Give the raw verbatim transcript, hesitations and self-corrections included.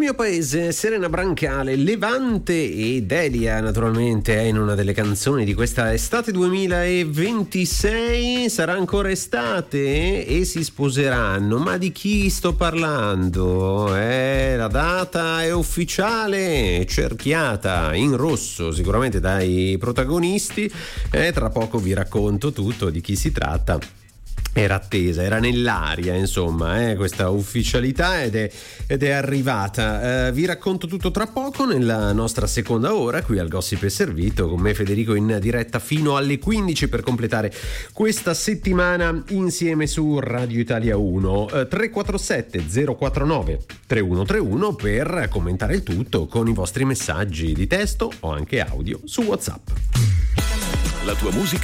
mio paese, Serena Brancale, Levante e Delia naturalmente è in una delle canzoni di questa estate duemilaventisei. Sarà ancora estate e si sposeranno, ma di chi sto parlando? Eh, la data è ufficiale, cerchiata in rosso sicuramente dai protagonisti, eh, tra poco vi racconto tutto di chi si tratta. Era attesa, era nell'aria, insomma, eh, questa ufficialità ed è, ed è arrivata. Eh, vi racconto tutto tra poco nella nostra seconda ora qui al Gossip è Servito, con me Federico in diretta fino alle quindici per completare questa settimana insieme su Radio Italia uno. Eh, tre quattro sette zero quattro nove tre uno tre uno per commentare il tutto con i vostri messaggi di testo o anche audio su WhatsApp. La tua musica